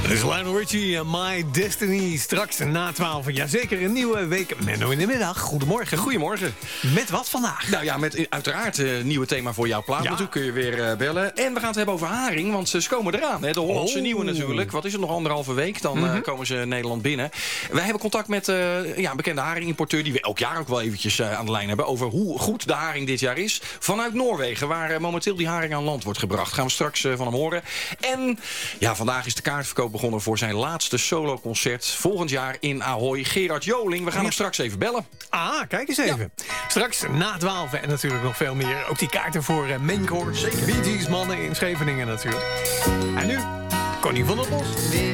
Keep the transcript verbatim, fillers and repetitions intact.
Het is Lionel Richie en My Destiny. Straks na twaalf. Jazeker, een nieuwe week. Menno in de middag. Goedemorgen. Goedemorgen. Met wat vandaag? Nou ja, met uiteraard een uh, nieuwe thema voor jouw plaat. Ja. Natuurlijk kun je weer uh, bellen. En we gaan het hebben over haring, want ze komen eraan. Hè? De Hollandse oh. nieuwe natuurlijk. Wat is het, nog anderhalve week? Dan mm-hmm. uh, komen ze Nederland binnen. Wij hebben contact met uh, ja, een bekende haringimporteur... die we elk jaar ook wel eventjes uh, aan de lijn hebben... over hoe goed de haring dit jaar is. Vanuit Noorwegen, waar uh, momenteel die haring aan land wordt gebracht. Gaan we straks uh, van hem horen. En ja, vandaag is de kaartverkoop begonnen voor zijn laatste soloconcert volgend jaar in Ahoy. Gerard Joling, we gaan hem straks even bellen. Ah, kijk eens even. Ja. Straks na twaalf en natuurlijk nog veel meer. Ook die kaarten voor uh, Menkhoor. Zeker. Bee Gees mannen in Scheveningen natuurlijk. En nu, Connie van der Bos.